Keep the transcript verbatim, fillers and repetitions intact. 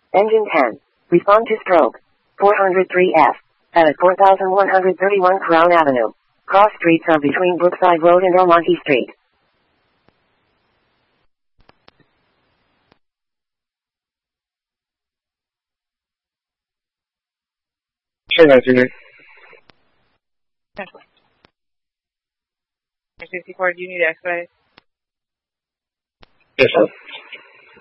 Engine ten. Respond to stroke. four oh three F. At four thousand one hundred thirty-one Crown Avenue. Cross streets are between Brookside Road and Almonte Street. 现在经理。 sixty-four, do you need X-ray? Yes, sir.